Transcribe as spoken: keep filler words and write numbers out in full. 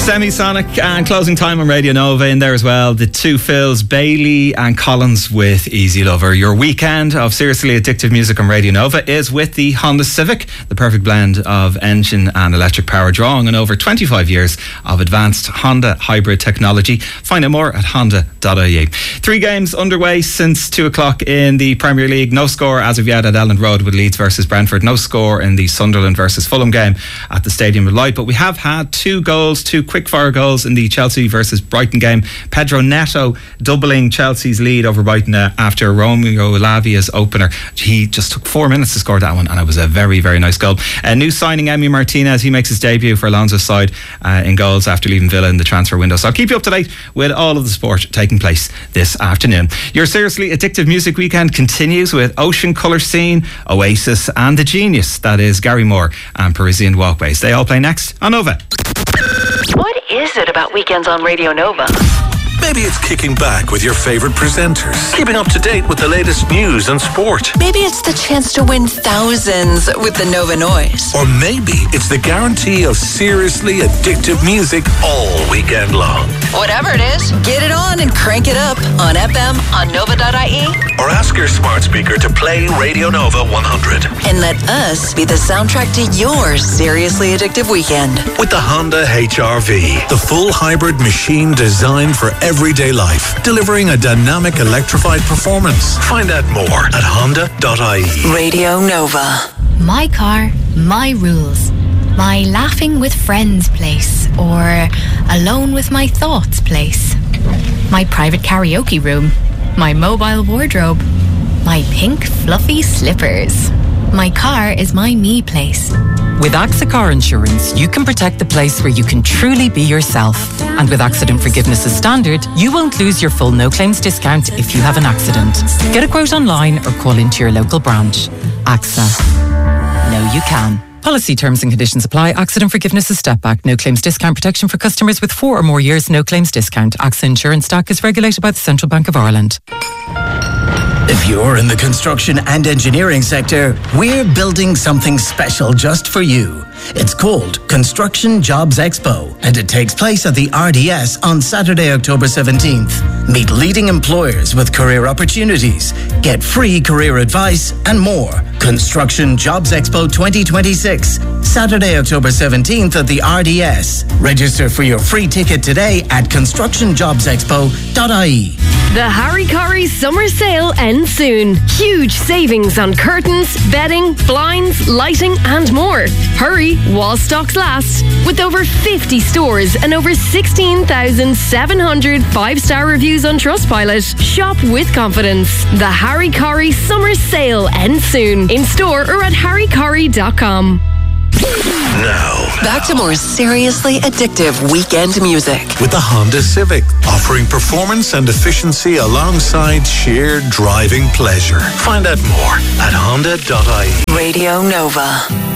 Semisonic and Closing Time on Radio Nova in there as well. The two Phils, Bailey and Collins with Easy Lover. Your weekend of seriously addictive music on Radio Nova is with the Honda Civic, the perfect blend of engine and electric power, drawing on over twenty-five years of advanced Honda hybrid technology. Find out more at honda dot I E. Three games underway since two o'clock in the Premier League. No score as of yet at Elland Road with Leeds versus Brentford. No score in the Sunderland versus Fulham game at the Stadium of Light. But we have had two goals, two quick-fire goals in the Chelsea versus Brighton game. Pedro Neto doubling Chelsea's lead over Brighton uh, after Romeo Lavia's opener. He just took four minutes to score that one, and it was a very, very nice goal. A new signing, Emi Martinez. He makes his debut for Alonso's side uh, in goals after leaving Villa in the transfer window. So I'll keep you up to date with all of the sport taking place this afternoon. Your seriously addictive music weekend continues with Ocean Colour Scene, Oasis, and the genius that is Gary Moore and Parisian Walkways. They all play next on Nova. What is it about weekends on Radio Nova? Maybe it's kicking back with your favourite presenters, keeping up to date with the latest news and sport. Maybe it's the chance to win thousands with the Nova Noise. Or maybe it's the guarantee of seriously addictive music all weekend long. Whatever it is, get it on and crank it up on F M, on nova dot I E. Or ask your smart speaker to play Radio Nova one hundred. And let us be the soundtrack to your seriously addictive weekend. With the Honda H R V, the full hybrid machine designed for everyday life, delivering a dynamic electrified performance. Find out more at honda dot I E. Radio Nova. My car, my rules. My laughing with friends place, or alone with my thoughts place. My private karaoke room. My mobile wardrobe. My pink fluffy slippers. My car is my me place. With AXA Car Insurance, you can protect the place where you can truly be yourself. And with accident forgiveness as standard, you won't lose your full no claims discount if you have an accident. Get a quote online or call into your local branch. AXA. Know you can. Policy terms and conditions apply. Accident forgiveness is step back. No claims discount protection for customers with four or more years no claims discount. AXA Insurance Stack is regulated by the Central Bank of Ireland. If you're in the construction and engineering sector, we're building something special just for you. It's called Construction Jobs Expo, and it takes place at the R D S on Saturday, October seventeenth. Meet leading employers with career opportunities, get free career advice, and more. Construction Jobs Expo twenty twenty-six, Saturday, October seventeenth at the R D S. Register for your free ticket today at construction jobs expo dot I E. The Harry Corrie summer sale ends soon. Huge savings on curtains, bedding, blinds, lighting and more. Hurry while stocks last. With over fifty stores and over sixteen thousand seven hundred five-star reviews on Trustpilot, shop with confidence. The Harry Corrie summer sale ends soon. In store or at harry corrie dot com. Now, back to more seriously addictive weekend music. With the Honda Civic, offering performance and efficiency alongside sheer driving pleasure. Find out more at honda dot I E. Radio Nova.